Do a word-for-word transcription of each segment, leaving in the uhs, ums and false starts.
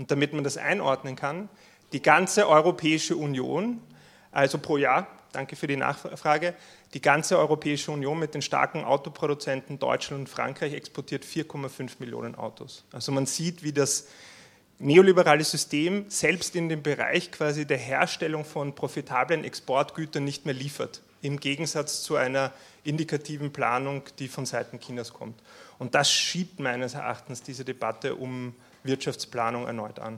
Und damit man das einordnen kann, die ganze Europäische Union, also pro Jahr, danke für die Nachfrage, die ganze Europäische Union mit den starken Autoproduzenten Deutschland und Frankreich exportiert vier Komma fünf Millionen Autos. Also man sieht, wie das neoliberale System selbst in dem Bereich quasi der Herstellung von profitablen Exportgütern nicht mehr liefert, im Gegensatz zu einer indikativen Planung, die von Seiten Chinas kommt. Und das schiebt meines Erachtens diese Debatte um Wirtschaftsplanung erneut an.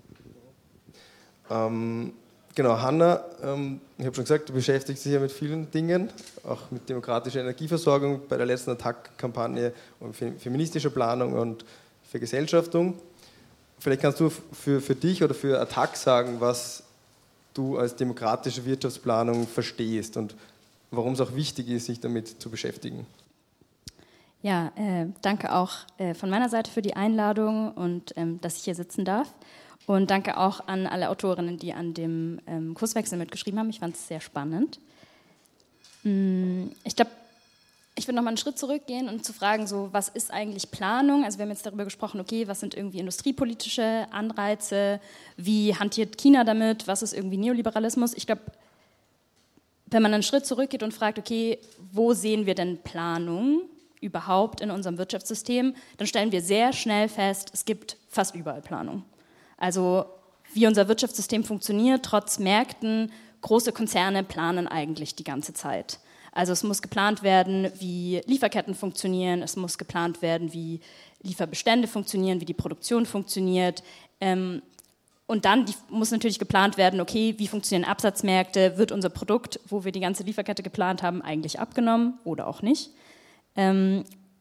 Ähm, genau, Hanna, ähm, ich habe schon gesagt, du beschäftigst dich ja mit vielen Dingen, auch mit demokratischer Energieversorgung bei der letzten Attac-Kampagne und feministischer Planung und Vergesellschaftung. Vielleicht kannst du für, für dich oder für Attac sagen, was du als demokratische Wirtschaftsplanung verstehst und warum es auch wichtig ist, sich damit zu beschäftigen. Ja, äh, danke auch äh, von meiner Seite für die Einladung und ähm, dass ich hier sitzen darf. Und danke auch an alle Autorinnen, die an dem ähm, Kurswechsel mitgeschrieben haben. Ich fand es sehr spannend. Ich glaube, ich würde noch mal einen Schritt zurückgehen und zu fragen, so, was ist eigentlich Planung? Also wir haben jetzt darüber gesprochen, okay, was sind irgendwie industriepolitische Anreize? Wie hantiert China damit? Was ist irgendwie Neoliberalismus? Ich glaube, wenn man einen Schritt zurückgeht und fragt, okay, wo sehen wir denn Planung überhaupt in unserem Wirtschaftssystem, dann stellen wir sehr schnell fest, es gibt fast überall Planung. Also wie unser Wirtschaftssystem funktioniert, trotz Märkten, große Konzerne planen eigentlich die ganze Zeit. Also es muss geplant werden, wie Lieferketten funktionieren, es muss geplant werden, wie Lieferbestände funktionieren, wie die Produktion funktioniert. Ähm, und dann die, muss natürlich geplant werden, okay, wie funktionieren Absatzmärkte, wird unser Produkt, wo wir die ganze Lieferkette geplant haben, eigentlich abgenommen oder auch nicht. Ähm,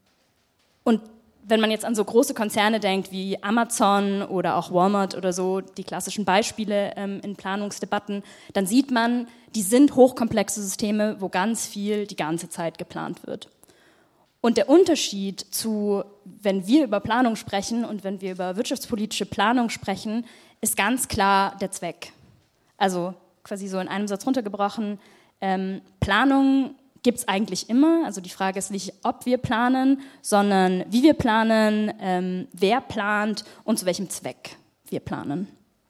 und wenn man jetzt an so große Konzerne denkt wie Amazon oder auch Walmart oder so, die klassischen Beispiele ähm, in Planungsdebatten, dann sieht man, die sind hochkomplexe Systeme, wo ganz viel die ganze Zeit geplant wird. Und der Unterschied zu, wenn wir über Planung sprechen und wenn wir über wirtschaftspolitische Planung sprechen, ist ganz klar der Zweck. Also quasi so in einem Satz runtergebrochen, ähm, Planung gibt es eigentlich immer. Also die Frage ist nicht, ob wir planen, sondern wie wir planen, ähm, wer plant und zu welchem Zweck wir planen.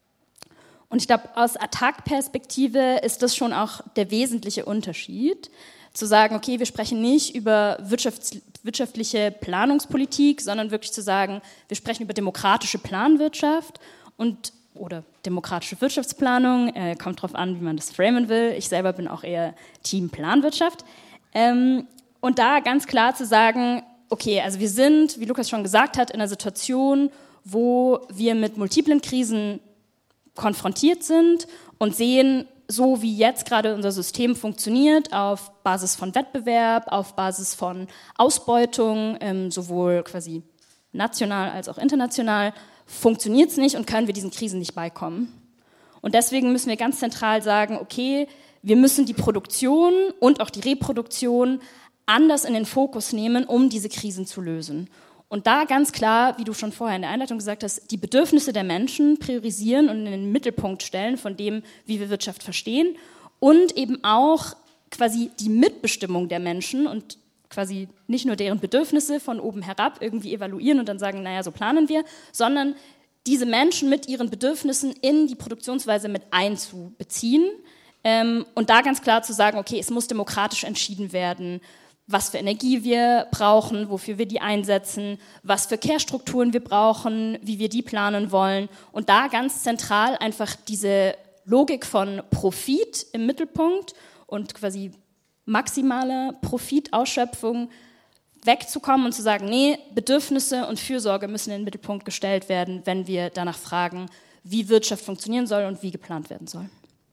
Und ich glaube, aus Attac-Perspektive ist das schon auch der wesentliche Unterschied, zu sagen, okay, wir sprechen nicht über wirtschafts- wirtschaftliche Planungspolitik, sondern wirklich zu sagen, wir sprechen über demokratische Planwirtschaft und oder demokratische Wirtschaftsplanung, äh, kommt drauf an, wie man das framen will. Ich selber bin auch eher Team Planwirtschaft. Ähm, und da ganz klar zu sagen, okay, also wir sind, wie Lukas schon gesagt hat, in einer Situation, wo wir mit multiplen Krisen konfrontiert sind und sehen, so wie jetzt gerade unser System funktioniert, auf Basis von Wettbewerb, auf Basis von Ausbeutung, ähm, sowohl quasi national als auch international, funktioniert es nicht und können wir diesen Krisen nicht beikommen. Und deswegen müssen wir ganz zentral sagen, okay, wir müssen die Produktion und auch die Reproduktion anders in den Fokus nehmen, um diese Krisen zu lösen. Und da ganz klar, wie du schon vorher in der Einleitung gesagt hast, die Bedürfnisse der Menschen priorisieren und in den Mittelpunkt stellen von dem, wie wir Wirtschaft verstehen und eben auch quasi die Mitbestimmung der Menschen und quasi nicht nur deren Bedürfnisse von oben herab irgendwie evaluieren und dann sagen, naja, so planen wir, sondern diese Menschen mit ihren Bedürfnissen in die Produktionsweise mit einzubeziehen ähm, und da ganz klar zu sagen, okay, es muss demokratisch entschieden werden, was für Energie wir brauchen, wofür wir die einsetzen, was für Care-Strukturen wir brauchen, wie wir die planen wollen und da ganz zentral einfach diese Logik von Profit im Mittelpunkt und quasi maximaler Profitausschöpfung wegzukommen und zu sagen, nee, Bedürfnisse und Fürsorge müssen in den Mittelpunkt gestellt werden, wenn wir danach fragen, wie Wirtschaft funktionieren soll und wie geplant werden soll.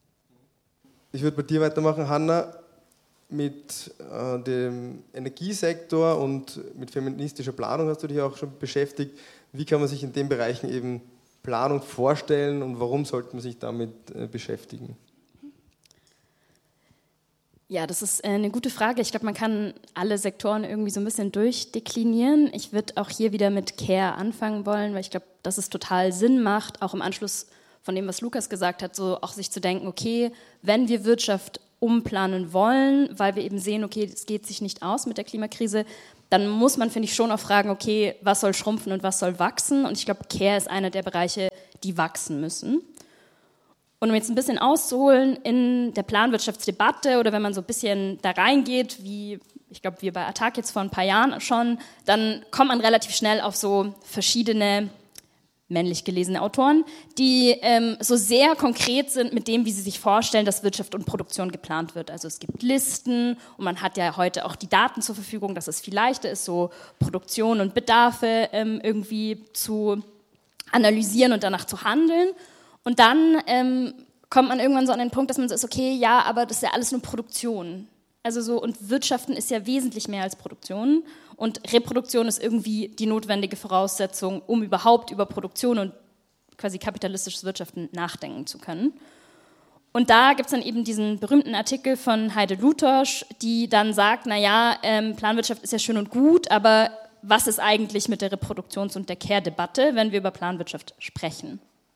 Ich würde bei dir weitermachen, Hanna, mit äh, dem Energiesektor und mit feministischer Planung hast du dich auch schon beschäftigt. Wie kann man sich in den Bereichen eben Planung vorstellen und warum sollte man sich damit äh, beschäftigen? Ja, das ist eine gute Frage. Ich glaube, man kann alle Sektoren irgendwie so ein bisschen durchdeklinieren. Ich würde auch hier wieder mit Care anfangen wollen, weil ich glaube, dass es total Sinn macht, auch im Anschluss von dem, was Lukas gesagt hat, so auch sich zu denken, okay, wenn wir Wirtschaft umplanen wollen, weil wir eben sehen, okay, es geht sich nicht aus mit der Klimakrise, dann muss man, finde ich, schon auch fragen, okay, was soll schrumpfen und was soll wachsen? Und ich glaube, Care ist einer der Bereiche, die wachsen müssen. Und um jetzt ein bisschen auszuholen in der Planwirtschaftsdebatte oder wenn man so ein bisschen da reingeht, wie ich glaube, wir bei Attac jetzt vor ein paar Jahren schon, dann kommt man relativ schnell auf so verschiedene männlich gelesene Autoren, die ähm, so sehr konkret sind mit dem, wie sie sich vorstellen, dass Wirtschaft und Produktion geplant wird. Also es gibt Listen und man hat ja heute auch die Daten zur Verfügung, dass es viel leichter ist, so Produktion und Bedarfe ähm, irgendwie zu analysieren und danach zu handeln. Und dann ähm, kommt man irgendwann so an den Punkt, dass man so ist, okay, ja, aber das ist ja alles nur Produktion. Also so, und Wirtschaften ist ja wesentlich mehr als Produktion und Reproduktion ist irgendwie die notwendige Voraussetzung, um überhaupt über Produktion und quasi kapitalistisches Wirtschaften nachdenken zu können. Und da gibt es dann eben diesen berühmten Artikel von Heide Lutosch, die dann sagt, naja, ähm, Planwirtschaft ist ja schön und gut, aber was ist eigentlich mit der Reproduktions- und der Care-Debatte, wenn wir über Planwirtschaft sprechen?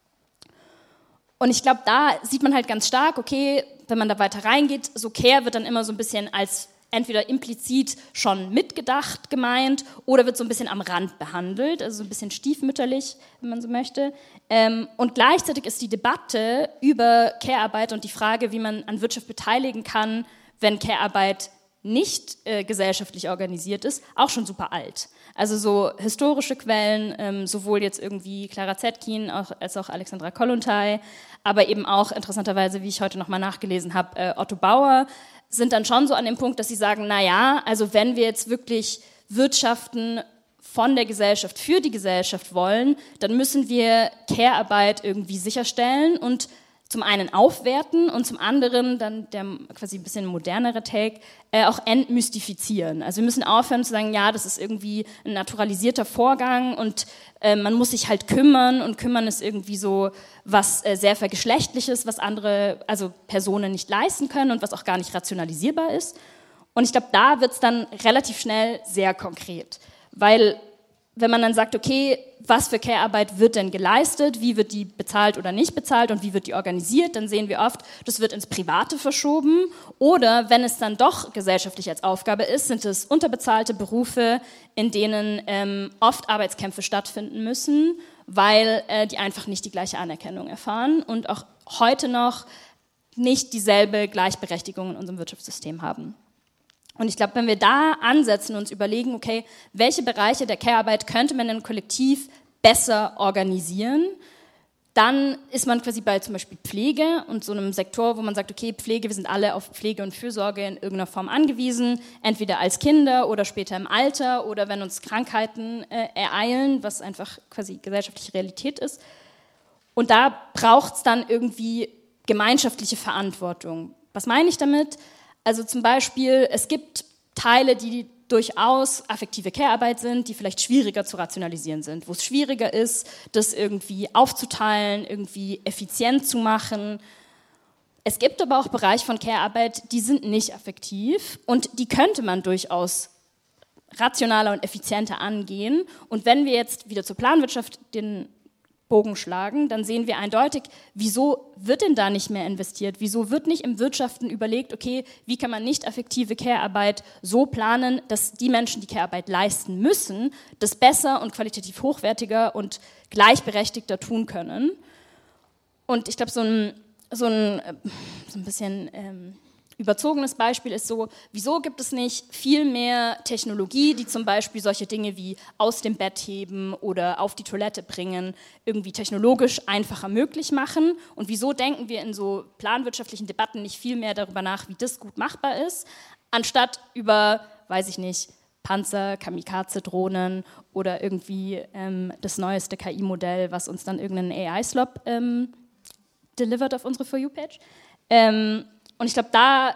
Und ich glaube, da sieht man halt ganz stark, okay, wenn man da weiter reingeht, so Care wird dann immer so ein bisschen als entweder implizit schon mitgedacht gemeint oder wird so ein bisschen am Rand behandelt, also so ein bisschen stiefmütterlich, wenn man so möchte. Und gleichzeitig ist die Debatte über Care-Arbeit und die Frage, wie man an Wirtschaft beteiligen kann, wenn Care-Arbeit nicht äh, gesellschaftlich organisiert ist, auch schon super alt. Also so historische Quellen, ähm, sowohl jetzt irgendwie Clara Zetkin auch, als auch Alexandra Kollontai, aber eben auch interessanterweise, wie ich heute nochmal nachgelesen habe, äh, Otto Bauer, sind dann schon so an dem Punkt, dass sie sagen, naja, also wenn wir jetzt wirklich wirtschaften von der Gesellschaft für die Gesellschaft wollen, dann müssen wir Care-Arbeit irgendwie sicherstellen und zum einen aufwerten und zum anderen, dann der quasi ein bisschen modernere Take, äh, auch entmystifizieren. Also wir müssen aufhören zu sagen, ja, das ist irgendwie ein naturalisierter Vorgang und äh, man muss sich halt kümmern und kümmern ist irgendwie so was äh, sehr vergeschlechtliches, was andere, also Personen nicht leisten können und was auch gar nicht rationalisierbar ist. Und ich glaube, da wird es dann relativ schnell sehr konkret, weil wenn man dann sagt, okay, was für Care-Arbeit wird denn geleistet, wie wird die bezahlt oder nicht bezahlt und wie wird die organisiert, dann sehen wir oft, das wird ins Private verschoben oder wenn es dann doch gesellschaftlich als Aufgabe ist, sind es unterbezahlte Berufe, in denen ähm, oft Arbeitskämpfe stattfinden müssen, weil äh, die einfach nicht die gleiche Anerkennung erfahren und auch heute noch nicht dieselbe Gleichberechtigung in unserem Wirtschaftssystem haben. Und ich glaube, wenn wir da ansetzen und uns überlegen, okay, welche Bereiche der Care-Arbeit könnte man denn kollektiv besser organisieren, dann ist man quasi bei zum Beispiel Pflege und so einem Sektor, wo man sagt, okay, Pflege, wir sind alle auf Pflege und Fürsorge in irgendeiner Form angewiesen, entweder als Kinder oder später im Alter oder wenn uns Krankheiten äh, ereilen, was einfach quasi gesellschaftliche Realität ist. Und da braucht es dann irgendwie gemeinschaftliche Verantwortung. Was meine ich damit? Also zum Beispiel, es gibt Teile, die durchaus affektive Care-Arbeit sind, die vielleicht schwieriger zu rationalisieren sind, wo es schwieriger ist, das irgendwie aufzuteilen, irgendwie effizient zu machen. Es gibt aber auch Bereiche von Care-Arbeit, die sind nicht affektiv und die könnte man durchaus rationaler und effizienter angehen. Und wenn wir jetzt wieder zur Planwirtschaft den Bogen schlagen, dann sehen wir eindeutig, wieso wird denn da nicht mehr investiert? Wieso wird nicht im Wirtschaften überlegt, okay, wie kann man nicht affektive Care-Arbeit so planen, dass die Menschen, die Care-Arbeit leisten müssen, das besser und qualitativ hochwertiger und gleichberechtigter tun können? Und ich glaube, so ein, so ein, so ein bisschen ähm, überzogenes Beispiel ist so, wieso gibt es nicht viel mehr Technologie, die zum Beispiel solche Dinge wie aus dem Bett heben oder auf die Toilette bringen, irgendwie technologisch einfacher möglich machen? Und wieso denken wir in so planwirtschaftlichen Debatten nicht viel mehr darüber nach, wie das gut machbar ist, anstatt über, weiß ich nicht, Panzer, Kamikaze-Drohnen oder irgendwie ähm, das neueste K I-Modell, was uns dann irgendeinen A I-Slop ähm, delivert auf unsere For You-Page. Ähm, Und ich glaube, da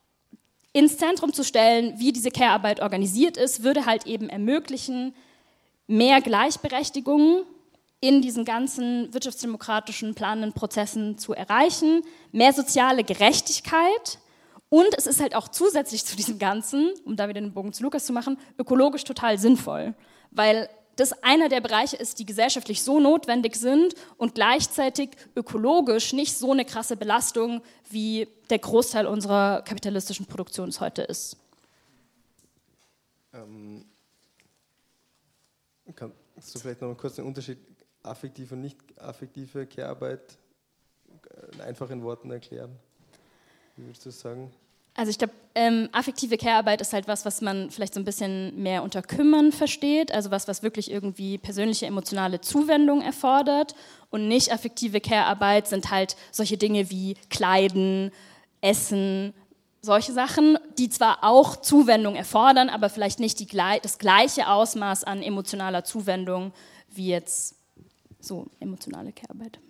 ins Zentrum zu stellen, wie diese Care-Arbeit organisiert ist, würde halt eben ermöglichen, mehr Gleichberechtigung in diesen ganzen wirtschaftsdemokratischen planenden Prozessen zu erreichen, mehr soziale Gerechtigkeit und es ist halt auch zusätzlich zu diesem Ganzen, um da wieder den Bogen zu Lukas zu machen, ökologisch total sinnvoll, weil das einer der Bereiche ist, die gesellschaftlich so notwendig sind und gleichzeitig ökologisch nicht so eine krasse Belastung, wie der Großteil unserer kapitalistischen Produktion heute ist. Ähm, kannst du vielleicht noch mal kurz den Unterschied, affektive und nicht affektive Care-Arbeit in einfachen Worten erklären? Wie würdest du das sagen? Also ich glaube, ähm, affektive Care-Arbeit ist halt was, was man vielleicht so ein bisschen mehr unter Kümmern versteht, also was, was wirklich irgendwie persönliche, emotionale Zuwendung erfordert, und nicht affektive Care-Arbeit sind halt solche Dinge wie Kleiden, Essen, solche Sachen, die zwar auch Zuwendung erfordern, aber vielleicht nicht die, das gleiche Ausmaß an emotionaler Zuwendung wie jetzt so emotionale Care-Arbeit.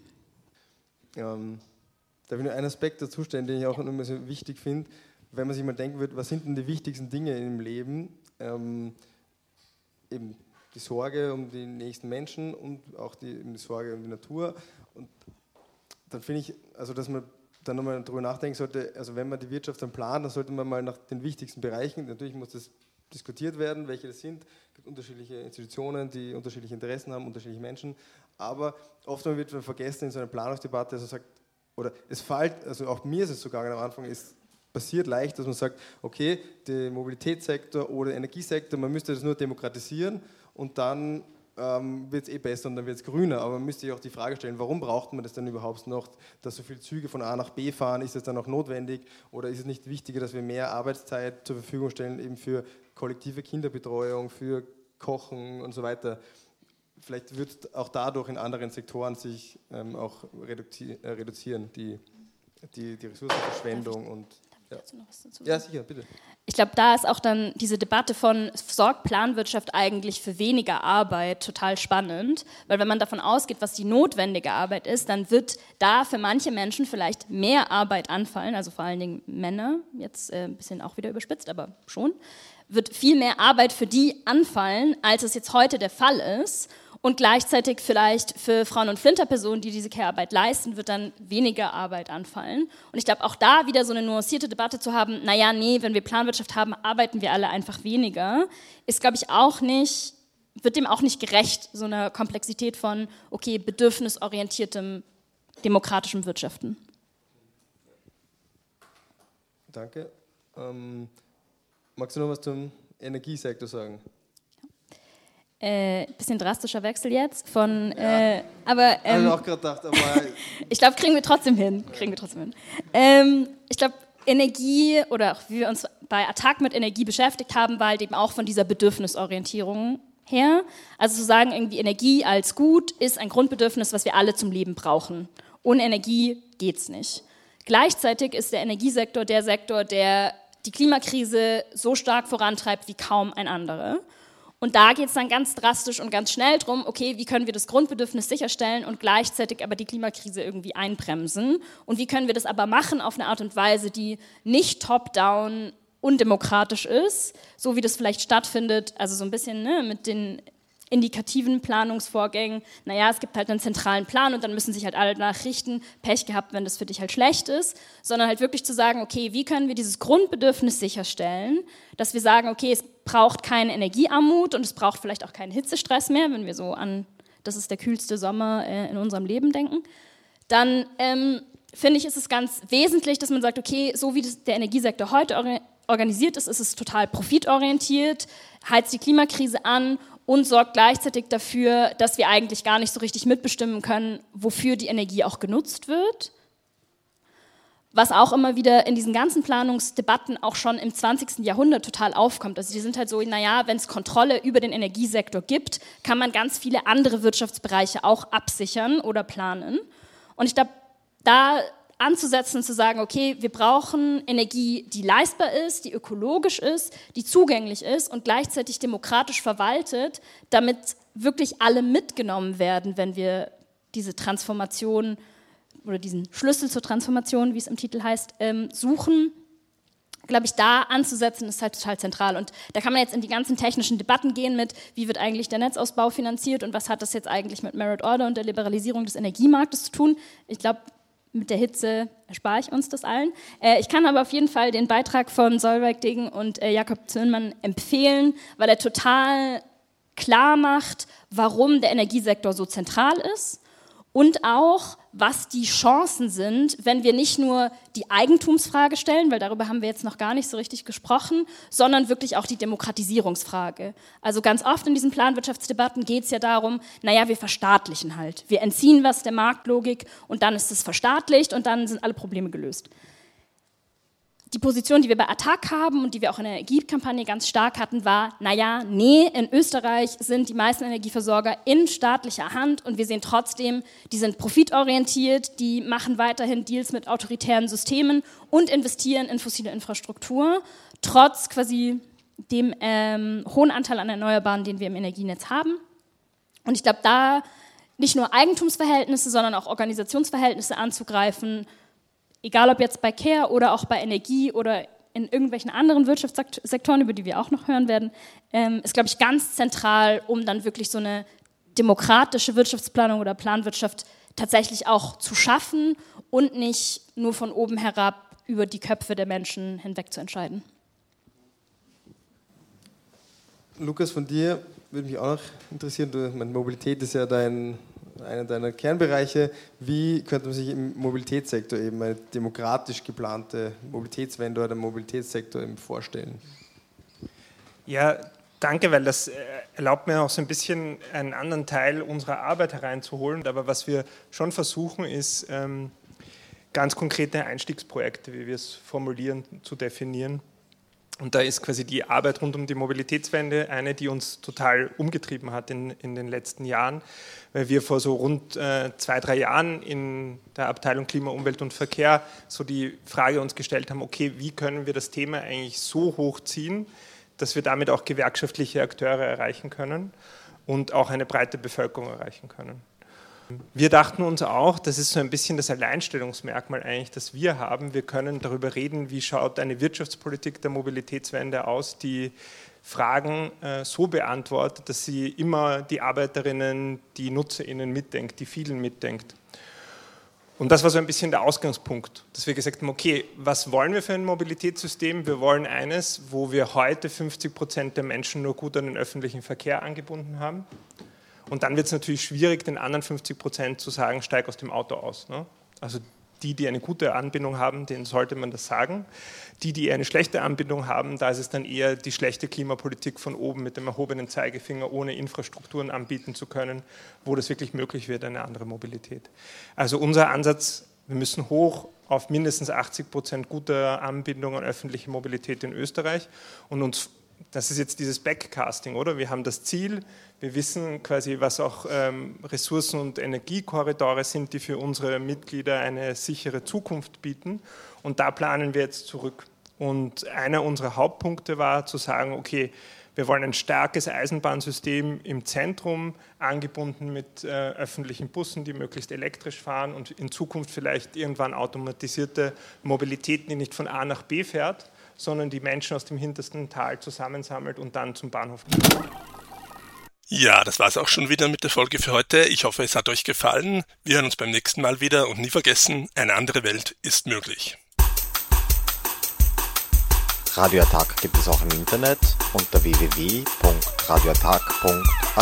Ähm, darf ich nur einen Aspekt dazu stellen, den ich auch immer so wichtig finde, wenn man sich mal denken wird, was sind denn die wichtigsten Dinge im Leben? Ähm, eben die Sorge um die nächsten Menschen und auch die, die Sorge um die Natur. Und dann finde ich, also dass man dann nochmal darüber nachdenken sollte, also wenn man die Wirtschaft dann plant, dann sollte man mal nach den wichtigsten Bereichen, natürlich muss das diskutiert werden, welche das sind. Es gibt unterschiedliche Institutionen, die unterschiedliche Interessen haben, unterschiedliche Menschen, aber oft wird man vergessen in so einer Planungsdebatte, also sagt, oder es fällt, also auch mir ist es so gegangen am Anfang, es passiert leicht, dass man sagt, okay, der Mobilitätssektor oder der Energiesektor, man müsste das nur demokratisieren und dann ähm, wird es eh besser und dann wird es grüner, aber man müsste sich auch die Frage stellen, warum braucht man das denn überhaupt noch, dass so viele Züge von A nach B fahren, ist es dann auch notwendig oder ist es nicht wichtiger, dass wir mehr Arbeitszeit zur Verfügung stellen, eben für kollektive Kinderbetreuung, für Kochen und so weiter. Vielleicht wird es auch dadurch in anderen Sektoren sich ähm, auch reduzi- äh, reduzieren, die, die, die Ressourcenverschwendung und ja. Noch was dazu sagen? Ja, sicher, bitte. Ich glaube, da ist auch dann diese Debatte von, sorgt Planwirtschaft eigentlich für weniger Arbeit total spannend, weil wenn man davon ausgeht, was die notwendige Arbeit ist, dann wird da für manche Menschen vielleicht mehr Arbeit anfallen, also vor allen Dingen Männer, jetzt äh, ein bisschen auch wieder überspitzt, aber schon, wird viel mehr Arbeit für die anfallen, als es jetzt heute der Fall ist. Und gleichzeitig vielleicht für Frauen- und Flinterpersonen, die diese Care-Arbeit leisten, wird dann weniger Arbeit anfallen. Und ich glaube, auch da wieder so eine nuancierte Debatte zu haben, naja, nee, wenn wir Planwirtschaft haben, arbeiten wir alle einfach weniger, ist, glaube ich, auch nicht, wird dem auch nicht gerecht, so eine Komplexität von, okay, bedürfnisorientiertem, demokratischem Wirtschaften. Danke. Ähm, magst du noch was zum Energiesektor sagen? Äh, bisschen drastischer Wechsel jetzt von, ja. äh, aber ähm, habe ich auch gerade gedacht, aber ich glaube, kriegen wir trotzdem hin, kriegen wir trotzdem hin. Ähm, ich glaube, Energie oder auch wie wir uns bei Attac mit Energie beschäftigt haben, war halt eben auch von dieser Bedürfnisorientierung her. Also zu sagen, irgendwie Energie als Gut ist ein Grundbedürfnis, was wir alle zum Leben brauchen. Ohne Energie geht's nicht. Gleichzeitig ist der Energiesektor der Sektor, der die Klimakrise so stark vorantreibt wie kaum ein anderer. Und da geht es dann ganz drastisch und ganz schnell drum, okay, wie können wir das Grundbedürfnis sicherstellen und gleichzeitig aber die Klimakrise irgendwie einbremsen? Und wie können wir das aber machen auf eine Art und Weise, die nicht top-down undemokratisch ist, so wie das vielleicht stattfindet, also so ein bisschen ne, mit den indikativen Planungsvorgängen, naja, es gibt halt einen zentralen Plan und dann müssen sich halt alle danach richten, Pech gehabt, wenn das für dich halt schlecht ist, sondern halt wirklich zu sagen, okay, wie können wir dieses Grundbedürfnis sicherstellen, dass wir sagen, okay, es braucht keine Energiearmut und es braucht vielleicht auch keinen Hitzestress mehr, wenn wir so an, das ist der kühlste Sommer äh, in unserem Leben denken, dann ähm, finde ich, ist es ganz wesentlich, dass man sagt, okay, so wie das, der Energiesektor heute or- organisiert ist, ist es total profitorientiert, heizt die Klimakrise an und sorgt gleichzeitig dafür, dass wir eigentlich gar nicht so richtig mitbestimmen können, wofür die Energie auch genutzt wird. Was auch immer wieder in diesen ganzen Planungsdebatten auch schon im zwanzigsten Jahrhundert total aufkommt. Also die sind halt so, naja, wenn es Kontrolle über den Energiesektor gibt, kann man ganz viele andere Wirtschaftsbereiche auch absichern oder planen. Und ich glaube, da anzusetzen, zu sagen, okay, wir brauchen Energie, die leistbar ist, die ökologisch ist, die zugänglich ist und gleichzeitig demokratisch verwaltet, damit wirklich alle mitgenommen werden, wenn wir diese Transformation oder diesen Schlüssel zur Transformation, wie es im Titel heißt, ähm, suchen. Glaube ich, da anzusetzen, ist halt total zentral. Und da kann man jetzt in die ganzen technischen Debatten gehen mit, wie wird eigentlich der Netzausbau finanziert und was hat das jetzt eigentlich mit Merit Order und der Liberalisierung des Energiemarktes zu tun. Ich glaube, mit der Hitze erspare ich uns das allen. Äh, ich kann aber auf jeden Fall den Beitrag von Solveig Degen und äh, Jakob Zöllmann empfehlen, weil er total klar macht, warum der Energiesektor so zentral ist und auch, was die Chancen sind, wenn wir nicht nur die Eigentumsfrage stellen, weil darüber haben wir jetzt noch gar nicht so richtig gesprochen, sondern wirklich auch die Demokratisierungsfrage. Also ganz oft in diesen Planwirtschaftsdebatten geht es ja darum, naja, wir verstaatlichen halt. Wir entziehen was der Marktlogik und dann ist es verstaatlicht und dann sind alle Probleme gelöst. Die Position, die wir bei Attac haben und die wir auch in der Energiekampagne ganz stark hatten, war, naja, nee, in Österreich sind die meisten Energieversorger in staatlicher Hand und wir sehen trotzdem, die sind profitorientiert, die machen weiterhin Deals mit autoritären Systemen und investieren in fossile Infrastruktur, trotz quasi dem ähm, hohen Anteil an Erneuerbaren, den wir im Energienetz haben. Und ich glaube, da nicht nur Eigentumsverhältnisse, sondern auch Organisationsverhältnisse anzugreifen, egal ob jetzt bei Care oder auch bei Energie oder in irgendwelchen anderen Wirtschaftssektoren, über die wir auch noch hören werden, ähm, ist, glaube ich, ganz zentral, um dann wirklich so eine demokratische Wirtschaftsplanung oder Planwirtschaft tatsächlich auch zu schaffen und nicht nur von oben herab über die Köpfe der Menschen hinweg zu entscheiden. Lukas, von dir würde mich auch noch interessieren, du, meine, Mobilität ist ja dein einer deiner Kernbereiche. Wie könnte man sich im Mobilitätssektor eben eine demokratisch geplante Mobilitätswende oder Mobilitätssektor eben vorstellen? Ja, danke, weil das erlaubt mir auch so ein bisschen einen anderen Teil unserer Arbeit hereinzuholen. Aber was wir schon versuchen, ist ähm, ganz konkrete Einstiegsprojekte, wie wir es formulieren, zu definieren. Und da ist quasi die Arbeit rund um die Mobilitätswende eine, die uns total umgetrieben hat in, in den letzten Jahren, weil wir vor so rund äh, zwei, drei Jahren in der Abteilung Klima, Umwelt und Verkehr so die Frage uns gestellt haben, okay, wie können wir das Thema eigentlich so hochziehen, dass wir damit auch gewerkschaftliche Akteure erreichen können und auch eine breite Bevölkerung erreichen können. Wir dachten uns auch, das ist so ein bisschen das Alleinstellungsmerkmal eigentlich, das wir haben. Wir können darüber reden, wie schaut eine Wirtschaftspolitik der Mobilitätswende aus, die Fragen äh, so beantwortet, dass sie immer die Arbeiterinnen, die NutzerInnen mitdenkt, die vielen mitdenkt. Und das war so ein bisschen der Ausgangspunkt, dass wir gesagt haben, okay, was wollen wir für ein Mobilitätssystem? Wir wollen eines, wo wir heute fünfzig Prozent der Menschen nur gut an den öffentlichen Verkehr angebunden haben. Und dann wird es natürlich schwierig, den anderen fünfzig Prozent zu sagen, steig aus dem Auto aus. Ne? Also die, die eine gute Anbindung haben, denen sollte man das sagen. Die, die eine schlechte Anbindung haben, da ist es dann eher die schlechte Klimapolitik von oben mit dem erhobenen Zeigefinger, ohne Infrastrukturen anbieten zu können, wo das wirklich möglich wird, eine andere Mobilität. Also unser Ansatz, wir müssen hoch auf mindestens achtzig Prozent guter Anbindung an öffentliche Mobilität in Österreich und uns, das ist jetzt dieses Backcasting, oder? Wir haben das Ziel, wir wissen quasi, was auch ähm, Ressourcen- und Energiekorridore sind, die für unsere Mitglieder eine sichere Zukunft bieten. Und da planen wir jetzt zurück. Und einer unserer Hauptpunkte war zu sagen, okay, wir wollen ein starkes Eisenbahnsystem im Zentrum, angebunden mit äh, öffentlichen Bussen, die möglichst elektrisch fahren und in Zukunft vielleicht irgendwann automatisierte Mobilität, die nicht von A nach B fährt, sondern die Menschen aus dem hintersten Tal zusammensammelt und dann zum Bahnhof bringt. Ja, das war es auch schon wieder mit der Folge für heute. Ich hoffe, es hat euch gefallen. Wir hören uns beim nächsten Mal wieder und nie vergessen, eine andere Welt ist möglich. Radio Attac gibt es auch im Internet unter w w w punkt radio attac punkt a t.